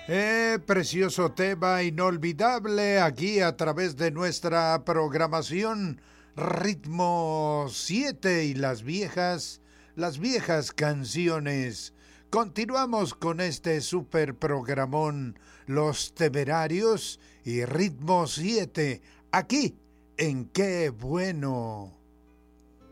Precioso tema inolvidable aquí a través de nuestra programación Ritmo 7 y las viejas canciones. Continuamos con este super programón Los Temerarios y Ritmo 7 aquí en Qué Bueno.